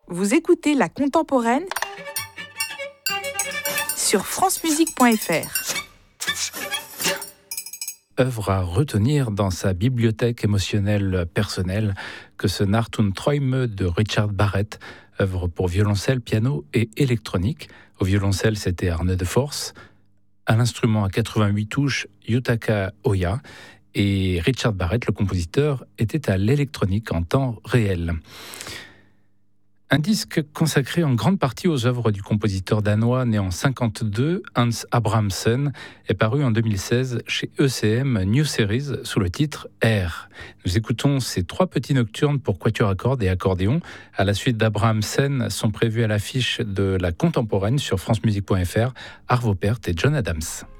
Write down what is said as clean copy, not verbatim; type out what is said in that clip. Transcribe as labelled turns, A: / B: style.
A: Vous écoutez La Contemporaine sur francemusique.fr.
B: Œuvre à retenir dans sa bibliothèque émotionnelle personnelle que ce Nartun Träume de Richard Barrett, œuvre pour violoncelle, piano et électronique. Au violoncelle, c'était Arne de Force. À l'instrument à 88 touches, Yutaka Oya. Et Richard Barrett, le compositeur, était à l'électronique en temps réel. Un disque consacré en grande partie aux œuvres du compositeur danois né en 1952, Hans Abrahamsen, est paru en 2016 chez ECM New Series sous le titre Air. Nous écoutons ces 3 petits nocturnes pour quatuor à cordes et accordéon. À la suite d'Abrahamsen sont prévus à l'affiche de La Contemporaine sur francemusique.fr, Arvo Pärt et John Adams.